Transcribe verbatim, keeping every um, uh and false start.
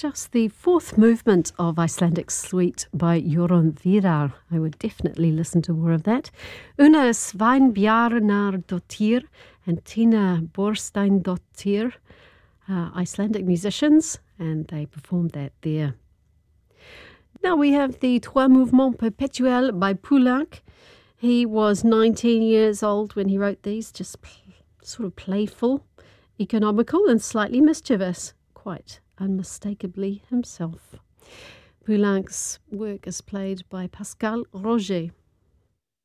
just the fourth movement of Icelandic Suite by Jorun Viðar. I would definitely listen to more of that. Una Sveinbjarnardóttir and Tina Borsteinsdóttir, uh, Icelandic musicians, and they performed that there. Now we have the Trois Mouvements Perpetuels by Poulenc. He was nineteen years old when he wrote these, just pl- sort of playful, economical and slightly mischievous, quite unmistakably himself. Poulenc's work is played by Pascal Roger.